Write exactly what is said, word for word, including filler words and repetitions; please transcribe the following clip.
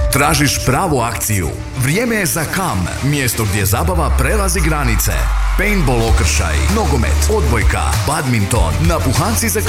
Tražiš pravu akciju? Vrijeme je za Kam, mjesto gdje zabava prelazi granice. Paintball okršaj, nogomet, odbojka, badminton, napuhanci za